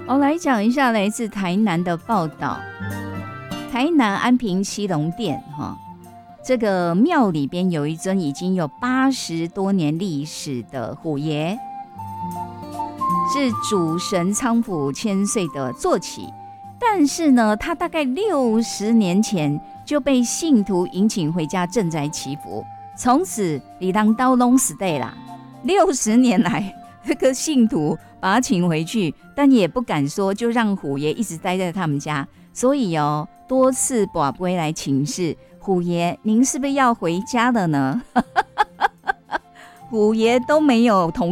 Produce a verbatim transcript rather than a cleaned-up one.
我来讲一下来自台南的报道。台南安平七龙殿哈，这个庙里边有一尊已经有八十多年历史的虎爷，是主神仓府千岁的坐骑，但是呢，他大概六十年前就被信徒迎请回家镇宅祈福，从此里当刀拢死对啦。六十年来，这个信徒把他请回去，但也不敢说就让虎爷一直待在他们家，所以哦，多次跋杯来请示虎爷，您是不是要回家了呢？虎爷都没有同